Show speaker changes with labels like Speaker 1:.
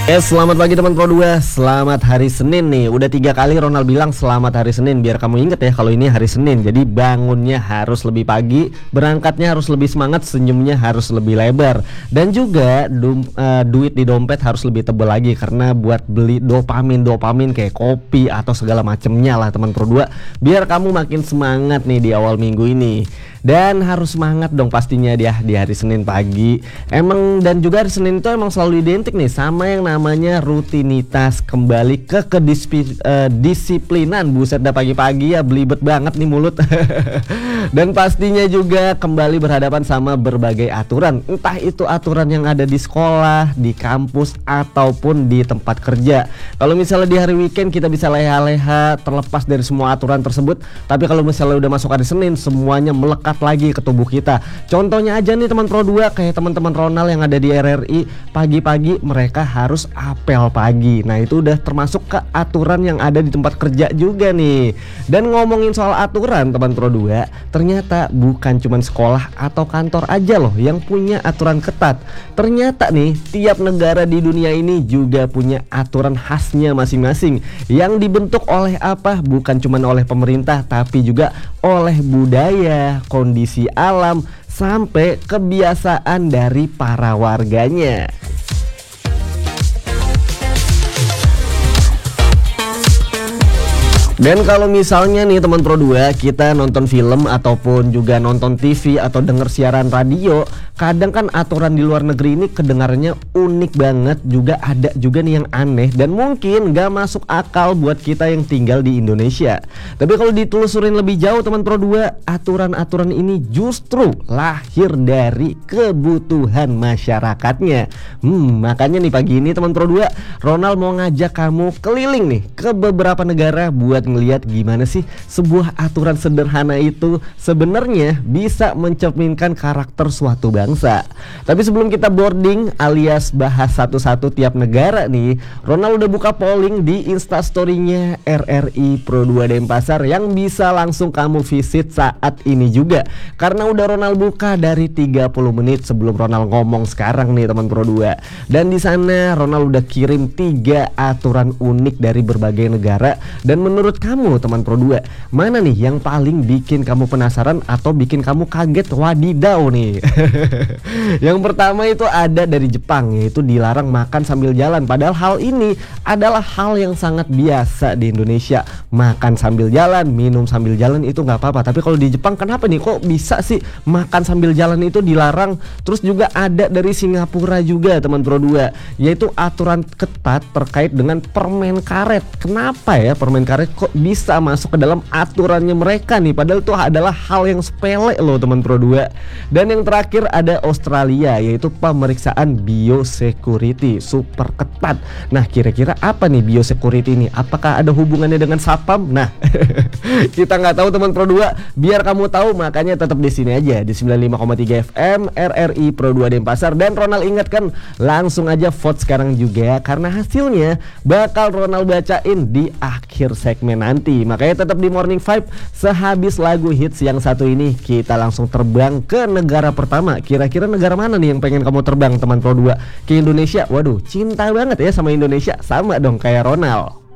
Speaker 1: Selamat pagi teman Pro 2. Selamat hari Senin nih. Udah 3 kali Ronald bilang selamat hari Senin. Biar kamu inget ya kalau ini hari Senin. Jadi bangunnya harus lebih pagi, berangkatnya harus lebih semangat, senyumnya harus lebih lebar. Dan juga duit di dompet harus lebih tebal lagi, karena buat beli dopamin kayak kopi atau segala macemnya lah teman Pro 2. Biar kamu makin semangat nih di awal minggu ini. Dan harus semangat dong pastinya dia di hari Senin pagi. Dan juga hari Senin itu emang selalu identik nih sama yang namanya rutinitas, kembali ke kedisiplinan. Buset dah, pagi-pagi ya belibet banget nih mulut. Dan pastinya juga kembali berhadapan sama berbagai aturan, entah itu aturan yang ada di sekolah, di kampus, ataupun di tempat kerja. Kalau misalnya di hari weekend kita bisa leha-leha terlepas dari semua aturan tersebut, tapi kalau misalnya udah masuk hari Senin semuanya melekat lagi ke tubuh kita. Contohnya aja nih teman Pro 2, kayak teman-teman Ronald yang ada di RRI, pagi-pagi mereka harus apel pagi. Nah itu udah termasuk ke aturan yang ada di tempat kerja juga nih. Dan ngomongin soal aturan teman Pro 2, ternyata bukan cuman sekolah atau kantor aja loh yang punya aturan ketat. Ternyata nih tiap negara di dunia ini juga punya aturan khasnya masing-masing, yang dibentuk oleh apa? Bukan cuman oleh pemerintah, tapi juga oleh budaya, kondisi alam, sampai kebiasaan dari para warganya. Dan kalau misalnya nih teman Pro 2, kita nonton film ataupun juga nonton TV atau denger siaran radio, kadang kan aturan di luar negeri ini kedengarannya unik banget, juga ada juga nih yang aneh dan mungkin gak masuk akal buat kita yang tinggal di Indonesia. Tapi kalau ditelusurin lebih jauh teman Pro 2, aturan-aturan ini justru lahir dari kebutuhan masyarakatnya. Makanya nih pagi ini teman Pro 2, Ronald mau ngajak kamu keliling nih ke beberapa negara buat ngelihat gimana sih sebuah aturan sederhana itu sebenarnya bisa mencerminkan karakter suatu bangsa. Tapi sebelum kita boarding alias bahas satu-satu tiap negara nih, Ronald udah buka polling di Instastory-nya RRI Pro 2 Denpasar yang bisa langsung kamu visit saat ini juga. Karena udah Ronald buka dari 30 menit sebelum Ronald ngomong sekarang nih teman Pro 2. Dan di sana Ronald udah kirim 3 aturan unik dari berbagai negara. Dan menurut kamu teman Pro 2, mana nih yang paling bikin kamu penasaran atau bikin kamu kaget wadidaw nih? Yang pertama itu ada dari Jepang, yaitu dilarang makan sambil jalan. Padahal hal ini adalah hal yang sangat biasa di Indonesia. Makan sambil jalan, minum sambil jalan itu nggak apa-apa. Tapi kalau di Jepang kenapa nih kok bisa sih makan sambil jalan itu dilarang? Terus juga ada dari Singapura juga teman Pro 2, yaitu aturan ketat terkait dengan permen karet. Kenapa ya permen karet kok bisa masuk ke dalam aturannya mereka nih, padahal itu adalah hal yang sepele loh teman Pro 2. Dan yang terakhir ada Australia, yaitu pemeriksaan biosecurity super ketat. Nah kira-kira apa nih biosecurity ini? Apakah ada hubungannya dengan Satpam? Nah kita nggak tahu teman Pro 2. Biar kamu tahu makanya tetap di sini aja di 95,3 FM RRI Pro 2 Denpasar. Dan Ronald ingatkan, langsung aja vote sekarang juga, karena hasilnya bakal Ronald bacain di akhir segmen nanti. Makanya tetap di Morning Vibe. Sehabis lagu hits yang satu ini, kita langsung terbang ke negara pertama. Kira-kira negara mana nih yang pengen kamu terbang teman Pro 2? Ke Indonesia? Waduh, cinta banget ya sama Indonesia. Sama dong kayak Ronald.